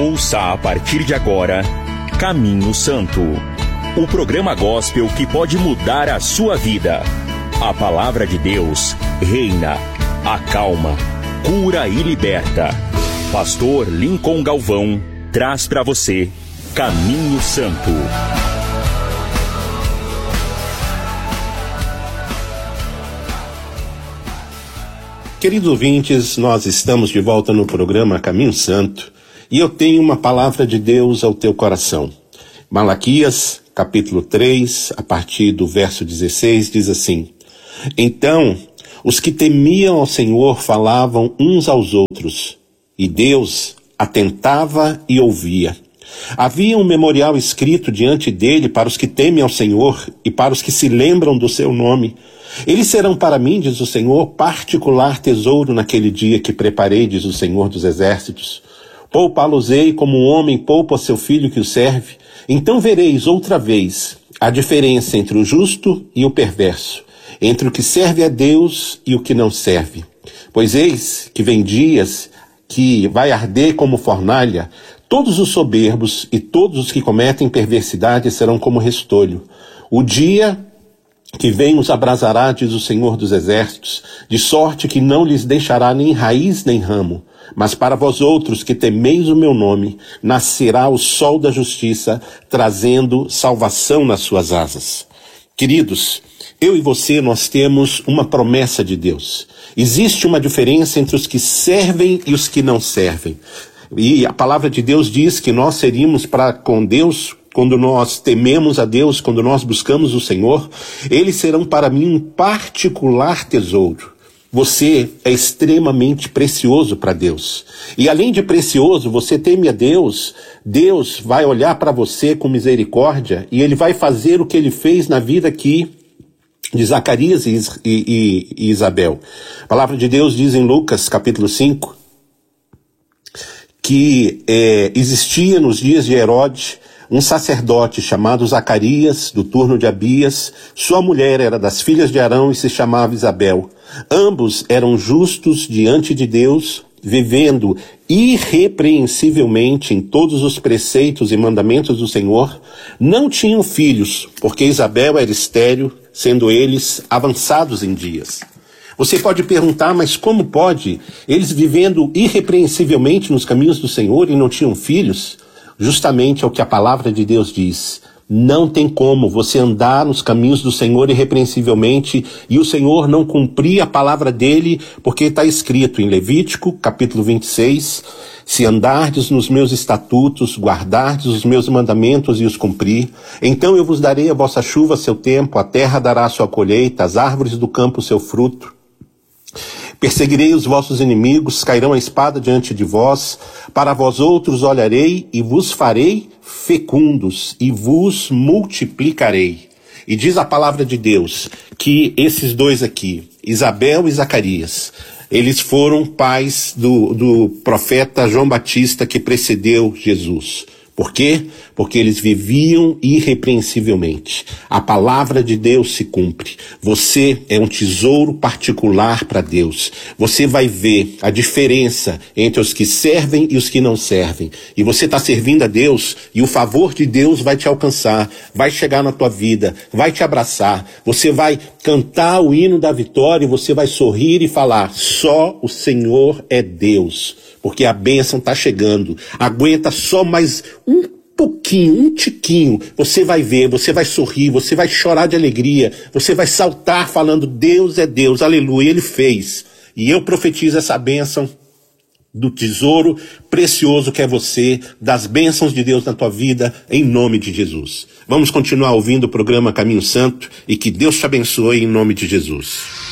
Ouça a partir de agora Caminho Santo, o programa gospel que pode mudar a sua vida. A palavra de Deus reina, acalma, cura e liberta. Pastor Lincoln Galvão traz para você Caminho Santo. Queridos ouvintes, nós estamos de volta no programa Caminho Santo e eu tenho uma palavra de Deus ao teu coração. Malaquias, capítulo 3, a partir do verso 16, diz assim: Então, os que temiam ao Senhor falavam uns aos outros, e Deus atentava e ouvia. Havia um memorial escrito diante dele para os que temem ao Senhor e para os que se lembram do seu nome. Eles serão para mim, diz o Senhor, particular tesouro naquele dia que preparei, diz o Senhor dos Exércitos. Poupá-los-ei como um homem poupa o seu filho que o serve. Então vereis outra vez a diferença entre o justo e o perverso, entre o que serve a Deus e o que não serve. Pois eis que vem dias que vai arder como fornalha, todos os soberbos e todos os que cometem perversidade serão como restolho. O dia que vem os abrasará, diz o Senhor dos Exércitos, de sorte que não lhes deixará nem raiz nem ramo. Mas para vós outros que temeis o meu nome, nascerá o sol da justiça, trazendo salvação nas suas asas. Queridos, eu e você, nós temos uma promessa de Deus. Existe uma diferença entre os que servem e os que não servem. E a palavra de Deus diz que nós seríamos para com Deus, quando nós tememos a Deus, quando nós buscamos o Senhor, eles serão para mim um particular tesouro. Você é extremamente precioso para Deus. E além de precioso, você teme a Deus, Deus vai olhar para você com misericórdia e ele vai fazer o que ele fez na vida aqui de Zacarias e Isabel. A palavra de Deus diz em Lucas capítulo 5, que existia nos dias de Herodes um sacerdote chamado Zacarias, do turno de Abias. Sua mulher era das filhas de Arão e se chamava Isabel. Ambos eram justos diante de Deus, vivendo irrepreensivelmente em todos os preceitos e mandamentos do Senhor. Não tinham filhos, porque Isabel era estéril, sendo eles avançados em dias. Você pode perguntar, mas como pode eles vivendo irrepreensivelmente nos caminhos do Senhor e não tinham filhos? Justamente é o que a palavra de Deus diz. Não tem como você andar nos caminhos do Senhor irrepreensivelmente e o Senhor não cumprir a palavra dele, porque está escrito em Levítico, capítulo 26, se andardes nos meus estatutos, guardardes os meus mandamentos e os cumprir, então eu vos darei a vossa chuva a seu tempo, a terra dará a sua colheita, as árvores do campo o seu fruto. Perseguirei os vossos inimigos, cairão a espada diante de vós, para vós outros olharei e vos farei fecundos e vos multiplicarei. E diz a palavra de Deus que esses dois aqui, Isabel e Zacarias, eles foram pais do profeta João Batista que precedeu Jesus. Por quê? Porque eles viviam irrepreensivelmente. A palavra de Deus se cumpre. Você é um tesouro particular para Deus. Você vai ver a diferença entre os que servem e os que não servem. E você está servindo a Deus e o favor de Deus vai te alcançar, vai chegar na tua vida, vai te abraçar. Você vai cantar o hino da vitória e você vai sorrir e falar: só o Senhor é Deus. Porque a bênção está chegando. Aguenta só mais um pouquinho, um tiquinho. Você vai ver, você vai sorrir, você vai chorar de alegria. Você vai saltar falando: Deus é Deus, aleluia, Ele fez. E eu profetizo essa bênção do tesouro precioso que é você, das bênçãos de Deus na tua vida, em nome de Jesus. Vamos continuar ouvindo o programa Caminho Santo e que Deus te abençoe em nome de Jesus.